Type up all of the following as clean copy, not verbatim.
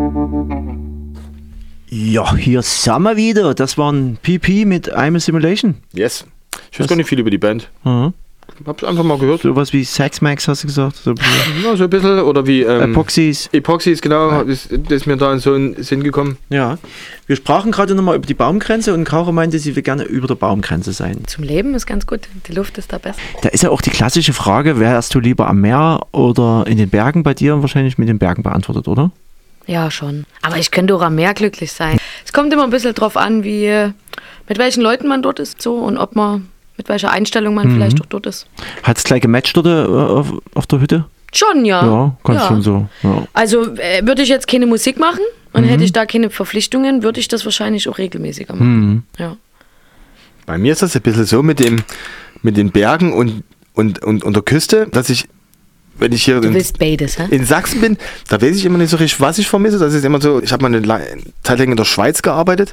Ja, hier sind wir wieder. Das war ein PP mit I'm a Simulation. Yes. Ich weiß gar nicht viel über die Band. Mhm. Hab's einfach mal gehört. Sowas wie Sex Max, hast du gesagt? So Ja, so ein bisschen. Oder wie Epoxys. Epoxys, genau. Ja. Ist mir da in so einen Sinn gekommen. Ja. Wir sprachen gerade nochmal über die Baumgrenze und Caro meinte, sie will gerne über der Baumgrenze sein. Zum Leben ist ganz gut. Die Luft ist da besser. Da ist ja auch die klassische Frage, wärst du lieber am Meer oder in den Bergen? Bei dir wahrscheinlich mit den Bergen beantwortet, oder? Ja, schon. Aber ich könnte auch am Meer glücklich sein. Es kommt immer ein bisschen drauf an, mit welchen Leuten man dort ist so und ob man mit welcher Einstellung man vielleicht auch dort ist. Hat es gleich gematcht oder auf der Hütte? Schon, ja. Ja, ganz schon so. Ja. Also würde ich jetzt keine Musik machen und hätte ich da keine Verpflichtungen, würde ich das wahrscheinlich auch regelmäßiger machen. Ja. Bei mir ist das ein bisschen so mit den Bergen und der Küste, dass ich, wenn ich hier in Sachsen bin, da weiß ich immer nicht so richtig, was ich vermisse. Das ist immer so, ich habe mal eine Zeit lang in der Schweiz gearbeitet,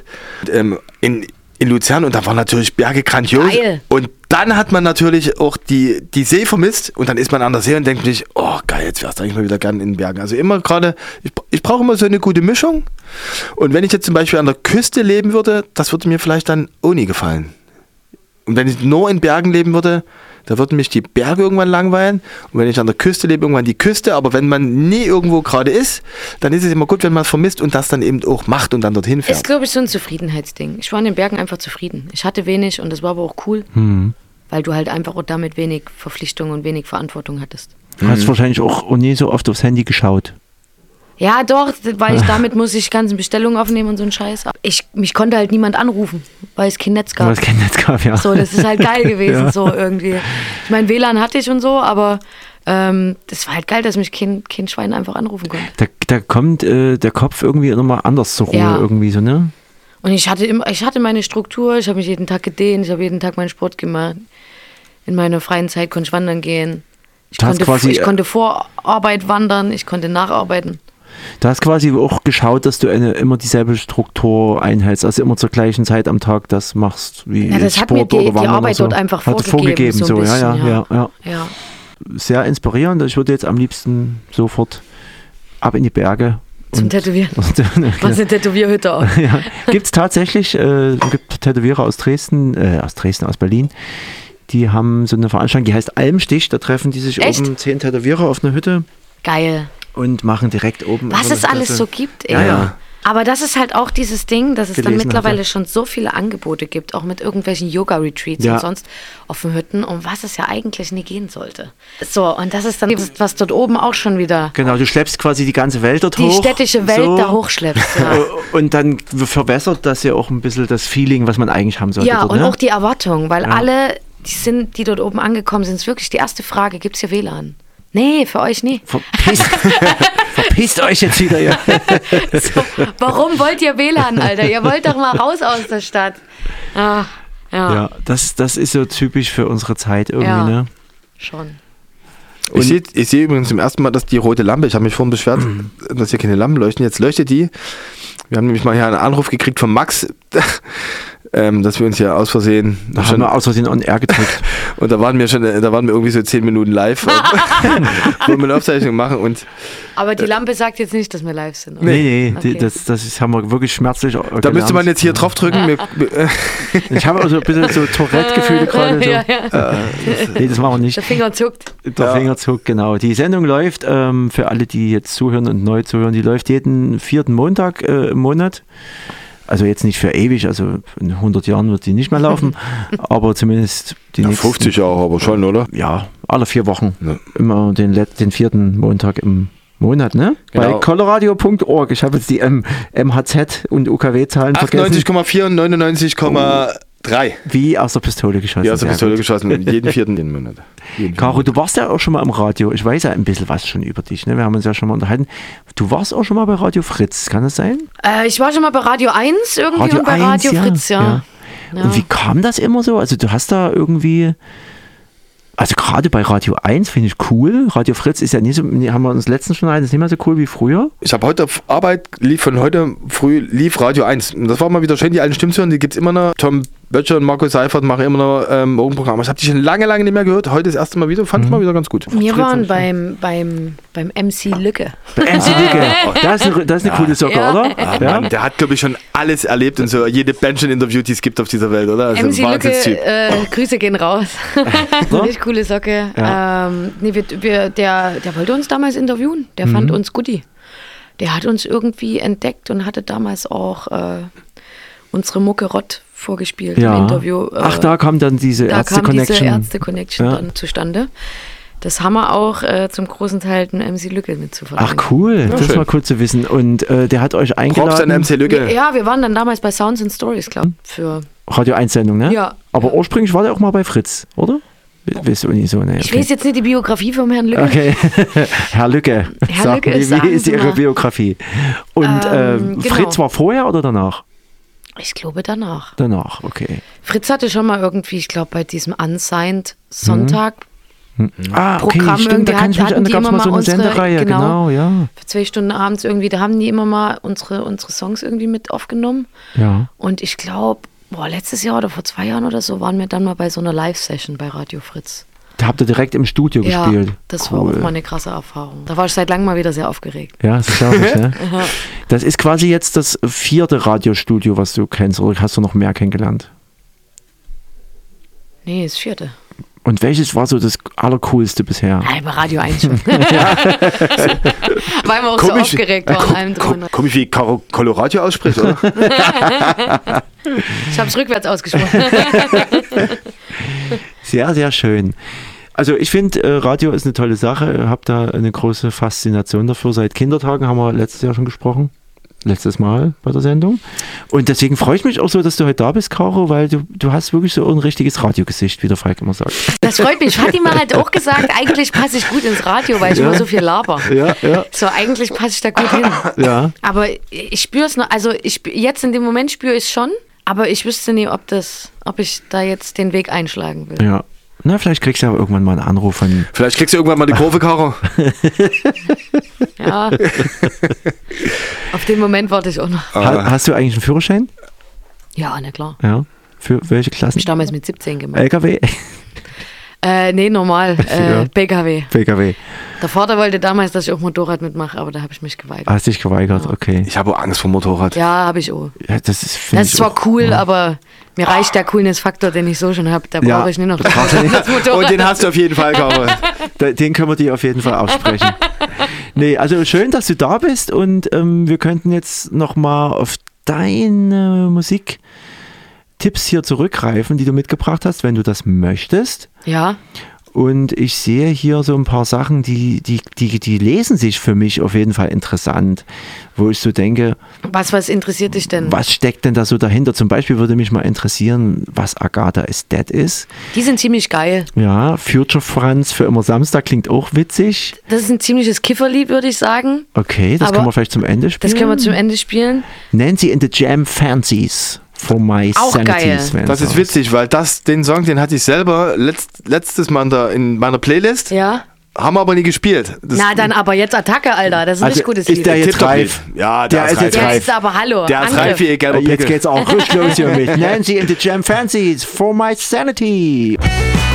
in Luzern, und da waren natürlich Berge grandios. Geil. Und dann hat man natürlich auch die See vermisst und dann ist man an der See und denkt sich, oh geil, jetzt wärst du eigentlich mal wieder gern in den Bergen. Also immer gerade, ich brauche immer so eine gute Mischung. Und wenn ich jetzt zum Beispiel an der Küste leben würde, das würde mir vielleicht dann auch nie gefallen. Und wenn ich nur in Bergen leben würde, da würden mich die Berge irgendwann langweilen. Und wenn ich an der Küste lebe, irgendwann die Küste. Aber wenn man nie irgendwo gerade ist, dann ist es immer gut, wenn man es vermisst und das dann eben auch macht und dann dorthin fährt. Ist, glaube ich, so ein Zufriedenheitsding. Ich war in den Bergen einfach zufrieden. Ich hatte wenig und das war aber auch cool, weil du halt einfach auch damit wenig Verpflichtung und wenig Verantwortung hattest. Du hast wahrscheinlich auch nie so oft aufs Handy geschaut. Ja, doch, weil damit muss ich ganzen Bestellungen aufnehmen und so einen Scheiß. Mich konnte halt niemand anrufen, weil es kein Netz gab. Weil es kein Netz gab, ja. So, das ist halt geil gewesen, so irgendwie. Ich meine, WLAN hatte ich und so, aber das war halt geil, dass mich kein Schwein einfach anrufen konnte. Da kommt der Kopf irgendwie nochmal anders zur Ruhe, irgendwie so, ne? Und ich hatte meine Struktur, ich habe mich jeden Tag gedehnt, ich habe jeden Tag meinen Sport gemacht. In meiner freien Zeit konnte ich wandern gehen. Ich konnte vor Arbeit wandern, ich konnte nacharbeiten. Du hast quasi auch geschaut, dass du immer dieselbe Struktur einhältst, also immer zur gleichen Zeit am Tag das machst, wie das Sport hat mir die Arbeit so. dort einfach vorgegeben. So ein bisschen, ja. Sehr inspirierend. Ich würde jetzt am liebsten sofort ab in die Berge. Zum Tätowieren. Was eine Tätowierhütte auch. Ja. Gibt es tatsächlich, gibt Tätowierer aus Berlin, die haben so eine Veranstaltung, die heißt Almstich, da treffen die sich oben 10 Tätowierer auf einer Hütte. Geil. Und machen direkt oben. Was es alles so gibt, ey. Ja. Aber das ist halt auch dieses Ding, dass es dann mittlerweile schon so viele Angebote gibt, auch mit irgendwelchen Yoga-Retreats und sonst auf den Hütten, um was es ja eigentlich nie gehen sollte. So, und das ist dann, was dort oben auch schon wieder... Genau, du schleppst quasi die ganze Welt dort hoch. Die städtische Welt da hochschleppst, ja. Und dann verbessert das ja auch ein bisschen das Feeling, was man eigentlich haben sollte. Ja, dort, und auch die Erwartung, weil alle, die dort oben angekommen sind, ist wirklich die erste Frage, gibt es hier WLAN? Nee, für euch nie. Verpisst euch jetzt wieder, ja. So, warum wollt ihr WLAN, Alter? Ihr wollt doch mal raus aus der Stadt. Ach, ja, das ist so typisch für unsere Zeit irgendwie, ne? Schon. Ich sehe übrigens zum ersten Mal, dass die rote Lampe, ich habe mich vorhin beschwert, dass hier keine Lampen leuchten, jetzt leuchtet die. Wir haben nämlich mal hier einen Anruf gekriegt von Max, dass wir uns ja aus Versehen... haben wir aus Versehen on air gedrückt. Und da waren wir irgendwie so 10 Minuten live, wo wir eine Aufzeichnung machen. Aber die Lampe sagt jetzt nicht, dass wir live sind. Oder? Nee, okay. das haben wir wirklich schmerzlich gelernt. Da müsste man jetzt hier drauf drücken. Ich habe also ein bisschen so Tourette-Gefühle gerade. So. Nee, das machen wir nicht. Der Finger zuckt. Finger zuckt, genau. Die Sendung läuft, für alle, die jetzt zuhören und neu zuhören, die läuft jeden 4. Montag im Monat. Also jetzt nicht für ewig, also in 100 Jahren wird die nicht mehr laufen, aber zumindest die nächsten... 50 Jahre aber schon, oder? Ja, alle 4 Wochen. Ja. Immer den 4. Montag im Monat, ne? Genau. Bei coloradio.org. Ich habe jetzt die MHZ und UKW-Zahlen vergessen. 98,4 und 99,3. Wie aus der Pistole geschossen. Wie aus der Pistole geschossen, jeden 4. Monat. Caro, du warst ja auch schon mal im Radio. Ich weiß ja ein bisschen was schon über dich, ne? Wir haben uns ja schon mal unterhalten. Du warst auch schon mal bei Radio Fritz, kann das sein? Ich war schon mal bei Radio 1 irgendwie und bei Radio Fritz, ja. Und wie kam das immer so? Also du hast da irgendwie... Also gerade bei Radio 1 finde ich cool. Radio Fritz ist ja nicht so, haben wir uns letztens schon ist nicht mehr so cool wie früher. Ich habe heute auf Arbeit, von heute früh lief Radio 1. Und das war mal wieder schön, die alten Stimmen zu hören, die gibt es immer noch. Tom Böttcher und Marco Seifert machen immer noch Morgenprogramm. Ich habe die schon lange nicht mehr gehört. Heute das erste Mal wieder, fand ich mal wieder ganz gut. Wir waren beim MC Lücke. Bei MC Lücke. Das ist eine coole Socke, oder? Ja. Der hat, glaube ich, schon alles erlebt und so jede Band schon interviewt, die es gibt auf dieser Welt, oder? Also MC Lücke, Grüße gehen raus. Richtig coole Socke. Ja. Der wollte uns damals interviewen. Der fand uns guti. Der hat uns irgendwie entdeckt und hatte damals auch unsere Mucke Rott vorgespielt im Interview. Ach, da kam dann diese Ärzte-Connection dann zustande. Das haben wir auch zum großen Teil den MC Lücke mitzuverdanken. Ach cool, das ist mal cool zu wissen. Und der hat euch eingeladen. Props an MC Lücke. Ja, wir waren dann damals bei Sounds and Stories, glaube ich. Für Radio 1-Sendung, ne? Ja. Aber ursprünglich war der auch mal bei Fritz, oder? Weißt du nicht so, ne? Okay. Ich weiß jetzt nicht die Biografie vom Herrn Lücke. Okay, Herr Lücke, wie ist Ihre Biografie? Und genau. Fritz war vorher oder danach? Ich glaube danach. Danach, okay. Fritz hatte schon mal irgendwie, ich glaube bei diesem Unsigned Sonntag okay, Programm stimmt, da kann ich mich an, da gab es mal so eine Sendereihe, genau, ja. Für 2 Stunden abends irgendwie, da haben die immer mal unsere Songs irgendwie mit aufgenommen. Ja. Und ich glaube, letztes Jahr oder vor 2 Jahren oder so waren wir dann mal bei so einer Live-Session bei Radio Fritz. Da habt ihr direkt im Studio gespielt. Das war auch mal eine krasse Erfahrung. Da war ich seit langem mal wieder sehr aufgeregt. Ja, das glaube ich, ne? Das ist quasi jetzt das 4. Radiostudio, was du kennst, oder hast du noch mehr kennengelernt? Nee, das 4. Und welches war so das Allercoolste bisher? Nein, bei Radio 1 schon. Weil wir auch so aufgeregt waren. Komisch, wie Colorado ausspricht, oder? Ich habe es rückwärts ausgesprochen. Sehr, sehr schön. Also ich finde, Radio ist eine tolle Sache. Habe da eine große Faszination dafür. Seit Kindertagen haben wir letztes Jahr schon gesprochen. Letztes Mal bei der Sendung. Und deswegen freue ich mich auch so, dass du heute da bist, Caro, weil du hast wirklich so ein richtiges Radiogesicht, wie der Falk immer sagt. Das freut mich. Fatima hat auch gesagt, eigentlich passe ich gut ins Radio, weil ich immer so viel laber. Ja. So, eigentlich passe ich da gut hin. Ja. Aber ich spüre es noch, also jetzt in dem Moment spüre ich es schon, aber ich wüsste nie, ob ich da jetzt den Weg einschlagen will. Ja. Na, vielleicht kriegst du aber irgendwann mal einen Anruf von... Vielleicht kriegst du irgendwann mal die Kurve, Caro. Ja. Auf den Moment warte ich auch noch. Hast du eigentlich einen Führerschein? Ja, na klar. Ja. Für welche Klassen? Hab ich damals mit 17 gemacht. LKW? Nee, normal. PKW. PKW. Der Vater wollte damals, dass ich auch Motorrad mitmache, aber da habe ich mich geweigert. Hast dich geweigert, ja. Okay. Ich habe auch Angst vor Motorrad. Ja, habe ich auch. Ja, das ist zwar cool, aber mir reicht der Coolness-Faktor, den ich so schon habe. Da brauche ich nicht noch das Motorrad. Und den hast du auf jeden Fall, Caro. Den können wir dir auf jeden Fall aussprechen. Nee, also schön, dass du da bist und wir könnten jetzt nochmal auf deine Musiktipps hier zurückgreifen, die du mitgebracht hast, wenn du das möchtest. Ja. Und ich sehe hier so ein paar Sachen, die lesen sich für mich auf jeden Fall interessant, wo ich so denke... Was interessiert dich denn? Was steckt denn da so dahinter? Zum Beispiel würde mich mal interessieren, was Agatha is Dead ist. Die sind ziemlich geil. Ja, Future Franz für immer Samstag klingt auch witzig. Das ist ein ziemliches Kifferlied, würde ich sagen. Okay, das können wir vielleicht zum Ende spielen. Das können wir zum Ende spielen. Nancy in the Jam Fancies. For my auch geil. Das ist witzig, weil den Song, den hatte ich selber letztes Mal in meiner Playlist. Ja. Haben wir aber nie gespielt. Dann aber jetzt Attacke, Alter. Das ist ein richtig gutes Lied. Ist der jetzt reif? Ja, der ist jetzt reif. Jetzt aber hallo. Der ist reif wie ihr gelber Pickel. Jetzt geht's auch richtig los hier mit Nancy in the Jam Fancies. For my sanity.